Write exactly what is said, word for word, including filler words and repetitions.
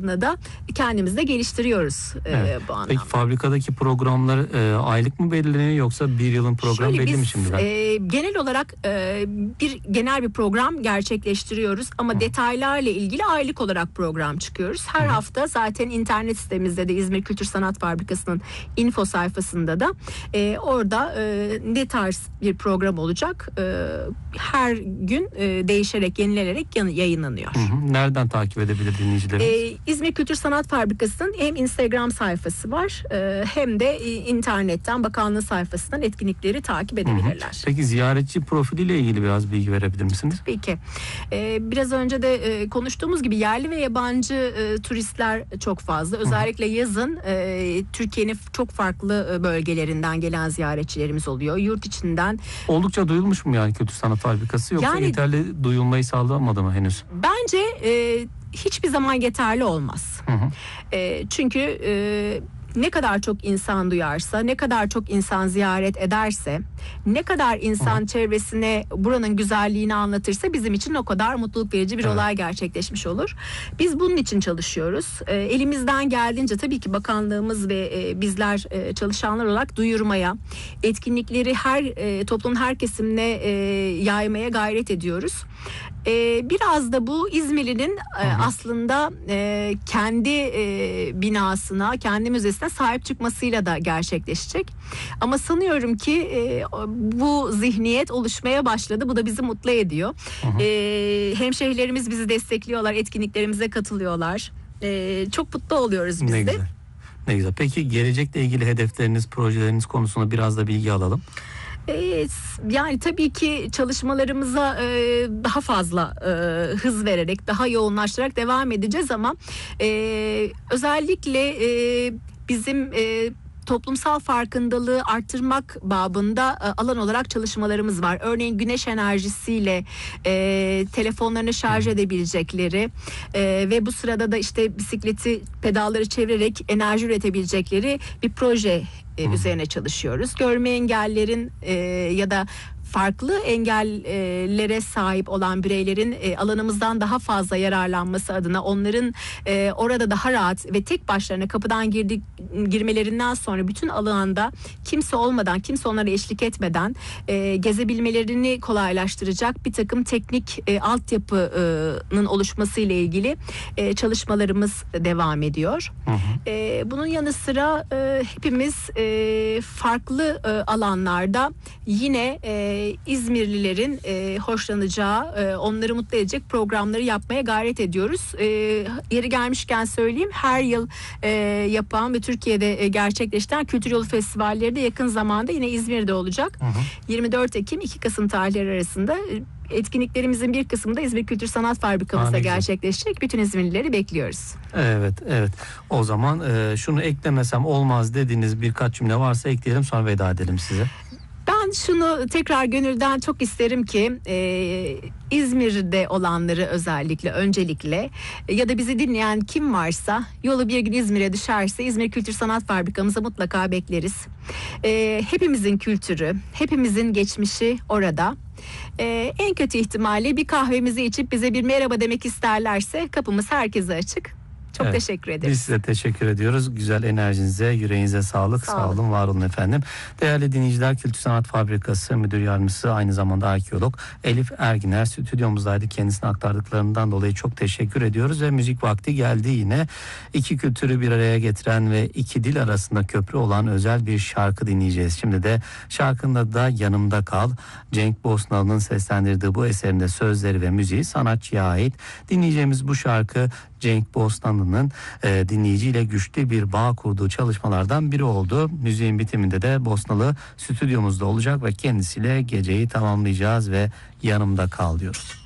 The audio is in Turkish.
adına da kendimizi de geliştiriyoruz evet. e, bu anlamda. Peki fabrikadaki programlar e, aylık mı belirleniyor yoksa bir yılın programı Şöyle belli biz, mi şimdiden? E, genel olarak e, bir genel bir program gerçekleştiriyoruz ama Hı. detaylarla ilgili aylık olarak program çıkıyoruz. Her Hı. hafta zaten internet sitemizde de İzmir Kültür Sanat Fabrikası'nın info sayfasında da e, orada e, ne tarz bir program olacak e, her gün e, değişerek, yenilenerek yayınlanıyor. Hı hı. Nereden takip edebilir dinleyicilerimiz? Ee, İzmir Kültür Sanat Fabrikası'nın hem Instagram sayfası var e, hem de e, internetten bakanlığı sayfasından etkinlikleri takip edebilirler. Hı hı. Peki ziyaretçi profiliyle ilgili biraz bilgi verebilir misiniz? Tabii ki. Ee, biraz önce de e, konuştuğumuz gibi yerli ve yabancı e, turistler çok fazla. Özellikle hı hı. yazın e, Türkiye'nin çok farklı bölgelerinden gelen ziyaretçilerimiz oluyor. Yurt içinden. Oldukça duyulmuş mu yani Kültür Sanat Fabrikası yoksa yani, yeterli duyulmayı sağlamadı mı henüz? Bence e, hiçbir zaman yeterli olmaz. Hı hı. E, çünkü e, ne kadar çok insan duyarsa, ne kadar çok insan ziyaret ederse, ne kadar insan hı. çevresine buranın güzelliğini anlatırsa bizim için o kadar mutluluk verici bir evet. olay gerçekleşmiş olur. Biz bunun için çalışıyoruz. E, elimizden geldiğince tabii ki bakanlığımız ve e, bizler e, çalışanlar olarak duyurmaya, etkinlikleri her e, toplumun her kesimine e, yaymaya gayret ediyoruz. Ee, biraz da bu İzmirli'nin e, aslında e, kendi e, binasına, kendi müzesine sahip çıkmasıyla da gerçekleşecek. Ama sanıyorum ki e, bu zihniyet oluşmaya başladı. Bu da bizi mutlu ediyor. E, hemşehrilerimiz bizi destekliyorlar, etkinliklerimize katılıyorlar. E, çok mutlu oluyoruz biz ne de. Güzel. Ne güzel. Peki gelecekle ilgili hedefleriniz, projeleriniz konusunda biraz da bilgi alalım. Evet, yani tabii ki çalışmalarımıza e, daha fazla e, hız vererek, daha yoğunlaştırarak devam edeceğiz ama e, özellikle e, bizim e, toplumsal farkındalığı arttırmak babında e, alan olarak çalışmalarımız var. Örneğin güneş enerjisiyle e, telefonlarını şarj edebilecekleri e, ve bu sırada da işte bisikleti pedalları çevirerek enerji üretebilecekleri bir proje e, üzerine çalışıyoruz. Görme engellerin e, ya da farklı engellere sahip olan bireylerin e, alanımızdan daha fazla yararlanması adına onların e, orada daha rahat ve tek başlarına kapıdan girdik, girmelerinden sonra bütün alanda kimse olmadan, kimse onlara eşlik etmeden e, gezebilmelerini kolaylaştıracak bir takım teknik e, altyapının oluşması ile ilgili e, çalışmalarımız devam ediyor. Hı hı. E, bunun yanı sıra e, hepimiz e, farklı e, alanlarda yine e, İzmirlilerin e, hoşlanacağı, e, onları mutlu edecek programları yapmaya gayret ediyoruz. E, yeri gelmişken söyleyeyim, her yıl e, yapan ve Türkiye'de e, gerçekleştiren Kültür Yolu Festivalleri de yakın zamanda yine İzmir'de olacak. Hı hı. yirmi dört Ekim iki Kasım tarihleri arasında etkinliklerimizin bir kısmı da İzmir Kültür Sanat Fabrikamızda gerçekleşecek. Bütün İzmirlileri bekliyoruz. Evet, evet. O zaman e, şunu eklemesem olmaz dediğiniz birkaç cümle varsa ekleyelim, sonra veda edelim size. Ben şunu tekrar gönülden çok isterim ki e, İzmir'de olanları özellikle öncelikle ya da bizi dinleyen kim varsa yolu bir gün İzmir'e düşerse İzmir Kültür Sanat Fabrikamıza mutlaka bekleriz. E, hepimizin kültürü, hepimizin geçmişi orada. E, en kötü ihtimalle bir kahvemizi içip bize bir merhaba demek isterlerse kapımız herkese açık. Çok evet, teşekkür ederiz. Biz size teşekkür ediyoruz. Güzel enerjinize, yüreğinize sağlık. Sağ, Sağ olun, var olun efendim. Değerli dinleyiciler, Kültür Sanat Fabrikası Müdür Yardımcısı, aynı zamanda arkeolog Elif Erginer stüdyomuzdaydı. Kendisine aktardıklarından dolayı çok teşekkür ediyoruz ve müzik vakti geldi yine. İki kültürü bir araya getiren ve iki dil arasında köprü olan özel bir şarkı dinleyeceğiz. Şimdi de şarkının adı da Yanımda Kal. Cenk Bosnalı'nın seslendirdiği bu eserinde sözleri ve müziği sanatçıya ait. Dinleyeceğimiz bu şarkı Cenk Bosnalı'nın e, dinleyiciyle güçlü bir bağ kurduğu çalışmalardan biri oldu. Müziğin bitiminde de Bosnalı stüdyomuzda olacak ve kendisiyle geceyi tamamlayacağız ve Yanımda Kal diyoruz.